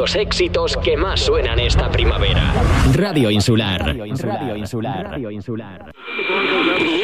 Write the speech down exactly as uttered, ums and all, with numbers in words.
los éxitos que más suenan esta primavera. Radio Insular. Radio Insular. Radio Insular. Radio Insular.